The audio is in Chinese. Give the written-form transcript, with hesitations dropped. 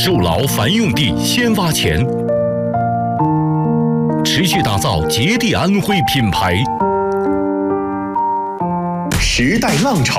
受劳繁用地先挖钱，持续打造捷地安徽品牌。时代浪潮